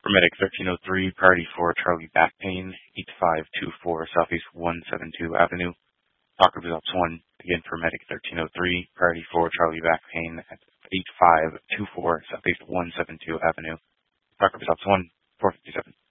For Medic 1303, priority for Charlie back pain, 8524 Southeast 172 Avenue. Talker results 1. Again for Medic 1303, priority for Charlie back pain at 8524 Southeast 172 Avenue. Talker results 1, 457.